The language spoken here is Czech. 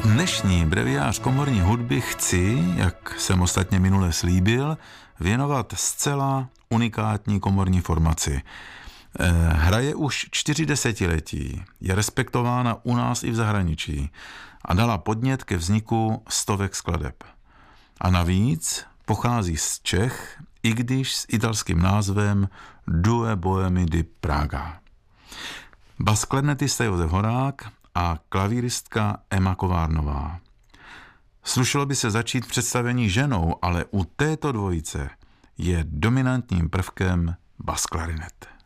Dnešní breviář komorní hudby chci, jak jsem ostatně minule slíbil, věnovat zcela unikátní komorní formaci. Hraje už 4 desetiletí, je respektována u nás i v zahraničí a dala podnět ke vzniku stovek skladeb. A navíc pochází z Čech, i když s italským názvem Due Bohemy di Praga. Basklernetista Josef Horák a klavíristka Emma Kovárnová. Slušelo by se začít představení ženou, ale u této dvojice je dominantním prvkem basklarinet.